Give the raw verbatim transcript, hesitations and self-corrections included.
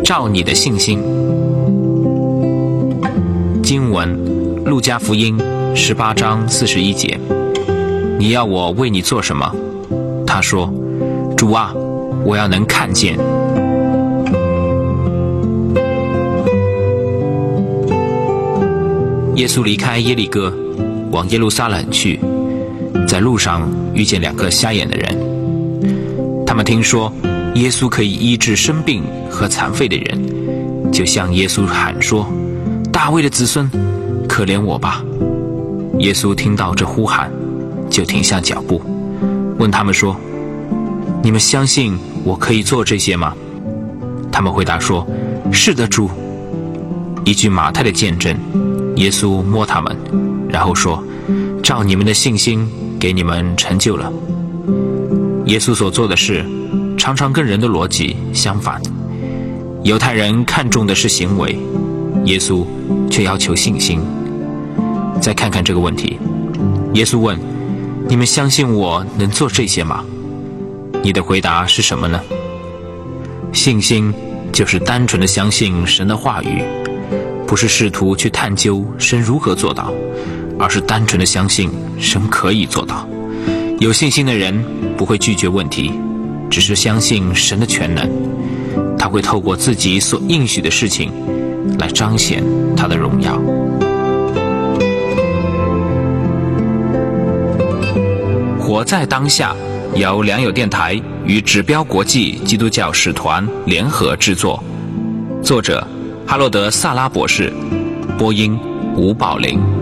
照你的信心。经文路加福音十八章四十一节，你要我为你做什么？他说，主啊，我要能看见。耶稣离开耶利哥，往耶路撒冷去，在路上遇见两个瞎眼的人。他们听说耶稣可以医治生病和残废的人，就向耶稣喊说，大卫的子孙，可怜我吧。耶稣听到这呼喊，就停下脚步，问他们说，你们相信我可以做这些吗？他们回答说，是的，主。依据马太的见证，耶稣摸他们，然后说，照你们的信心给你们成就了。耶稣所做的事常常跟人的逻辑相反，犹太人看重的是行为，耶稣却要求信心。再看看这个问题，耶稣问，你们相信我能做这些吗？你的回答是什么呢？信心就是单纯的相信神的话语，不是试图去探究神如何做到，而是单纯的相信神可以做到。有信心的人不会拒绝问题，只是相信神的全能，他会透过自己所应许的事情来彰显他的荣耀。活在当下由良友电台与指标国际基督教使团联合制作，作者哈洛德·萨拉博士，播音吴宝林。